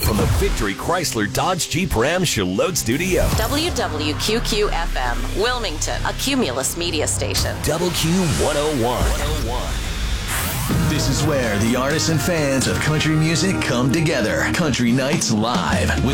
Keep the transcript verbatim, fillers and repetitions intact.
from the Victory Chrysler Dodge Jeep Ram Charlotte Studio. W W Q Q F M, Wilmington, a Cumulus media station. Double Q one oh one. This is where the artists and fans of country music come together. Country Nights Live with